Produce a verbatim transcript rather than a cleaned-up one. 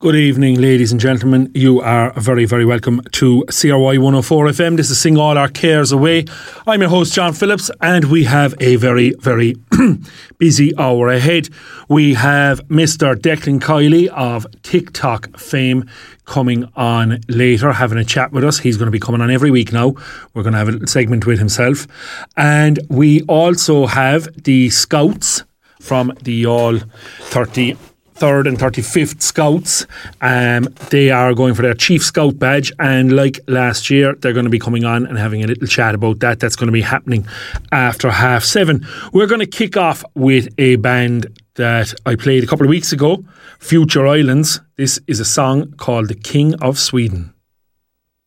Good evening, ladies and gentlemen. You are very, very welcome to C R Y one oh four F M. This is Sing All Our Cares Away. I'm your host, John Phillips, and we have a very, very busy hour ahead. We have Mister Declan Kiley of TikTok fame coming on later, having a chat with us. He's going to be coming on every week now. We're going to have a little segment with himself. And we also have the Scouts from the all thirty third and thirty-fifth Scouts. Um, they are going for their Chief Scout badge, and like last year, they're going to be coming on and having a little chat about that. That's going to be happening after half seven. We're going to kick off with a band that I played a couple of weeks ago, Future Islands. This is a song called The King of Sweden.